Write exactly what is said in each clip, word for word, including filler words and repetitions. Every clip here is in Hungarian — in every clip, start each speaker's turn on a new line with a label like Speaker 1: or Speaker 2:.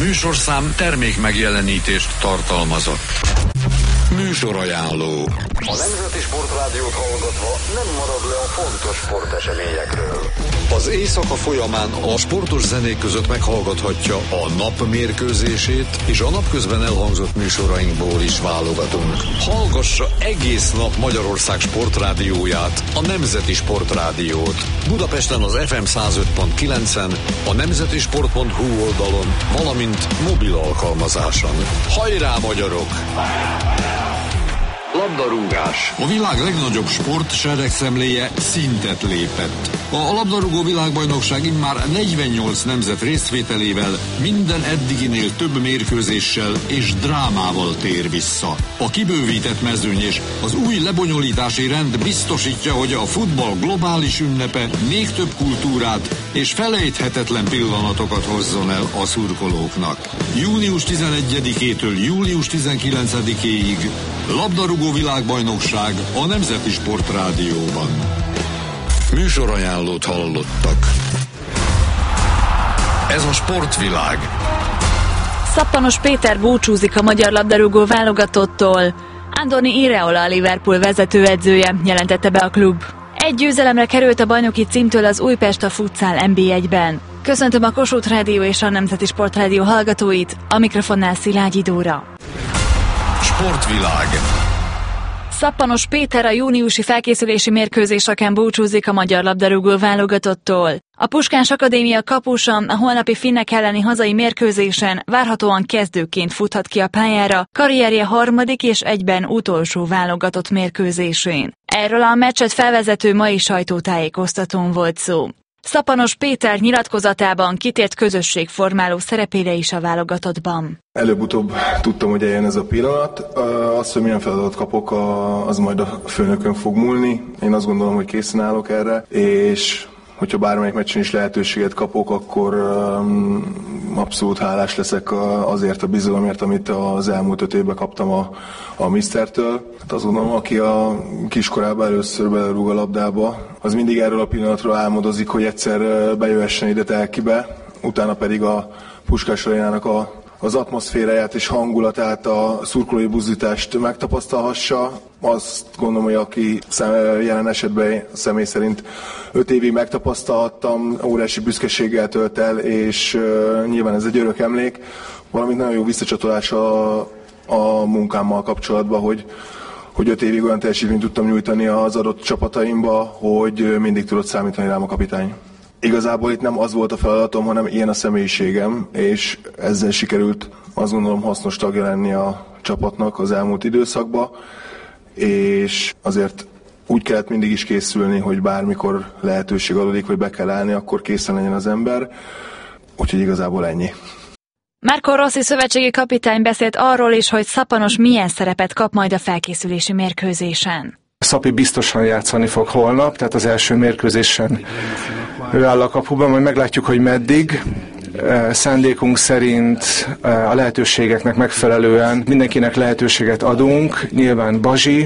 Speaker 1: műsorszám termék megjelenítést tartalmazott. Műsorajánló.
Speaker 2: A Nemzeti Sportrádiót hallgatva nem marad le a fontos sporteseményekről.
Speaker 1: Az éjszaka folyamán a sportos zenék között meghallgathatja a nap mérkőzését, és a napközben elhangzott műsorainkból is válogatunk. Hallgassa egész nap Magyarország sportrádióját, a Nemzeti Sportrádiót. Budapesten az ef em száz öt pont kilencen, a nemzetisport pont hu oldalon, valamint mobil alkalmazáson. Hajrá, magyarok!
Speaker 2: Labdarúgás.
Speaker 1: A világ legnagyobb sport seregszemléje szintet lépett. A labdarúgó világbajnokság immár negyvennyolc nemzet részvételével minden eddiginél több mérkőzéssel és drámával tér vissza. A kibővített mezőny és az új lebonyolítási rend biztosítja, hogy a futball globális ünnepe még több kultúrát és felejthetetlen pillanatokat hozzon el a szurkolóknak. június tizenegyedikétől július tizenkilencedikéig labdarúgó világbajnokság a Nemzeti Sportrádióban. Műsorajánlót hallottak. Ez a sportvilág.
Speaker 3: Szappanos Péter búcsúzik a magyar labdarúgó válogatottól. Andoni Iraola, a Liverpool vezetőedzője, jelentette be a klub. Egy győzelemre került a bajnoki címtől az Újpest a futsal en bé egyben. Köszöntöm a Kossuth Rádió és a Nemzeti Sportrádió hallgatóit, a mikrofonnál Szilágyi Dóra.
Speaker 1: Sportvilág.
Speaker 3: Szappanos Péter a júniusi felkészülési mérkőzéseken búcsúzik a magyar labdarúgó válogatottól. A Puskás Akadémia kapusa a holnapi finnek elleni hazai mérkőzésen várhatóan kezdőként futhat ki a pályára karrierje harmadik és egyben utolsó válogatott mérkőzésén. Erről a meccset felvezető mai sajtótájékoztatón volt szó. Szappanos Péter nyilatkozatában kitért közösségformáló szerepére is a válogatottban.
Speaker 4: Előbb-utóbb tudtam, hogy eljön ez a pillanat. Azt, hogy milyen feladatot kapok, az majd a főnökön fog múlni. Én azt gondolom, hogy készen állok erre, és hogyha bármelyik meccsen is lehetőséget kapok, akkor um, abszolút hálás leszek azért a bizalomért, amit az elmúlt öt évben kaptam a, a misztertől. Hát azt gondolom, aki a kiskorában először belerúg a labdába, az mindig erről a pillanatról álmodozik, hogy egyszer bejöhessen ide Telkibe, utána pedig a Puskás Arénának a az atmoszféráját és hangulatát, a szurkolói buzdítást megtapasztalhassa. Azt gondolom, hogy aki jelen esetben személy szerint öt évig megtapasztalhattam, óriási büszkeséggel tölt el, és uh, nyilván ez egy örök emlék, valamint nagyon jó visszacsatolás a, a munkámmal kapcsolatban, hogy hogy öt évig olyan teljesítményt tudtam nyújtani az adott csapataimba, hogy mindig tudott számítani rám a kapitány. Igazából itt nem az volt a feladatom, hanem ilyen a személyiségem, és ezzel sikerült azt gondolom hasznos tagja lenni a csapatnak az elmúlt időszakban, és azért úgy kellett mindig is készülni, hogy bármikor lehetőség adódik, vagy be kell állni, akkor készen legyen az ember, úgyhogy igazából ennyi.
Speaker 3: Marco Rossi szövetségi kapitány beszélt arról is, hogy Szappanos milyen szerepet kap majd a felkészülési mérkőzésen.
Speaker 5: Szapi biztosan játszani fog holnap, tehát az első mérkőzésen ő áll a kapuban, majd meglátjuk, hogy meddig. Szándékunk szerint a lehetőségeknek megfelelően mindenkinek lehetőséget adunk, nyilván Bazsi,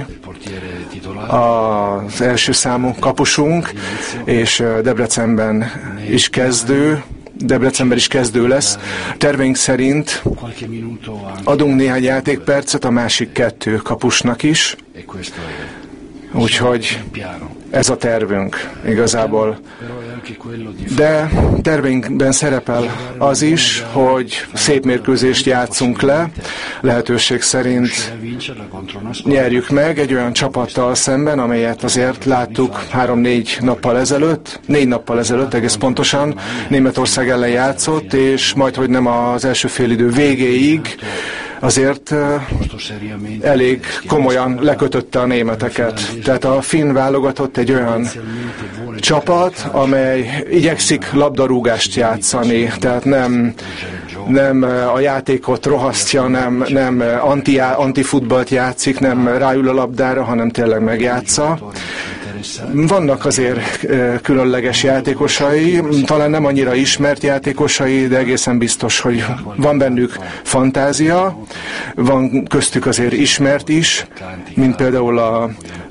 Speaker 5: az első számú kapusunk, és Debrecenben is kezdő, Debrecenben is kezdő lesz. Terveink szerint adunk néhány játékpercet a másik kettő kapusnak is, úgyhogy ez a tervünk igazából. De terveinkben szerepel az is, hogy szép mérkőzést játszunk le, lehetőség szerint nyerjük meg egy olyan csapattal szemben, amelyet azért láttuk három-négy nappal ezelőtt, négy nappal ezelőtt egész pontosan, Németország ellen játszott, és majdhogy nem az első félidő végéig azért uh, elég komolyan lekötötte a németeket. Tehát a finn válogatott egy olyan csapat, amely igyekszik labdarúgást játszani, tehát nem, nem a játékot rohasztja, nem, nem anti, antifutballt játszik, nem ráül a labdára, hanem tényleg megjátsza. Vannak azért különleges játékosai, talán nem annyira ismert játékosai, de egészen biztos, hogy van bennük fantázia, van köztük azért ismert is, mint például a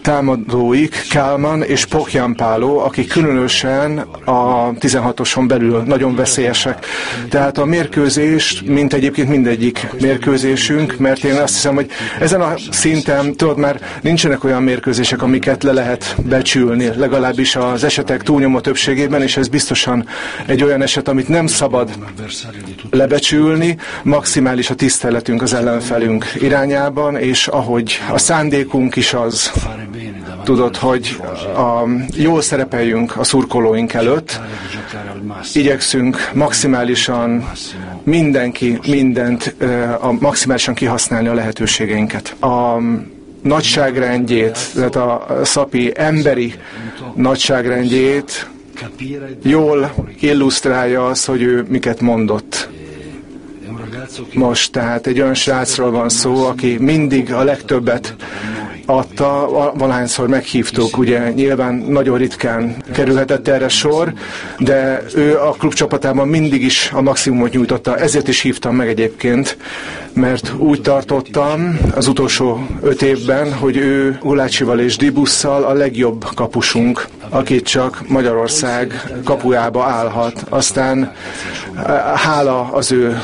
Speaker 5: támadóik Kálmán és Pohjanpáló, akik különösen a tizenhatoson belül nagyon veszélyesek. Tehát a mérkőzés, mint egyébként mindegyik mérkőzésünk, mert én azt hiszem, hogy ezen a szinten, tudod, már nincsenek olyan mérkőzések, amiket le lehet becsülni, legalábbis az esetek túlnyomó többségében, és ez biztosan egy olyan eset, amit nem szabad lebecsülni, maximális a tiszteletünk az ellenfelünk irányában, és ahogy a szándékunk is az, tudod, hogy a, jól szerepeljünk a szurkolóink előtt, igyekszünk maximálisan mindenki, mindent a, maximálisan kihasználni a lehetőségeinket. A nagyságrendjét, tehát a szapi emberi nagyságrendjét jól illusztrálja az, hogy ő miket mondott. Most tehát egy olyan srácról van szó, aki mindig a legtöbbet adta, valahányszor meghívtuk, ugye nyilván nagyon ritkán kerülhetett erre sor, de ő a klubcsapatában mindig is a maximumot nyújtotta, ezért is hívtam meg egyébként, mert úgy tartottam az utolsó öt évben, hogy ő Gulácsival és Dibusszal a legjobb kapusunk, akit csak Magyarország kapujába állhat. Aztán hála az ő